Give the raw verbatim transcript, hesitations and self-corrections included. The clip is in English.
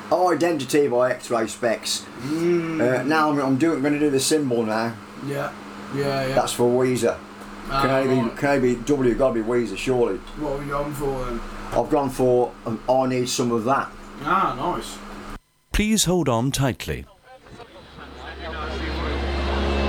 Identity by X-Ray Specs. Mm. Uh, now I'm, I'm doing. Going to do the symbol now. Yeah, yeah, yeah. That's for Weezer. Ah, Can I be? right. Can I be? W got to be Weezer, surely. What have you gone for then? I've gone for. Um, I need some of that. Ah, nice. Please hold on tightly.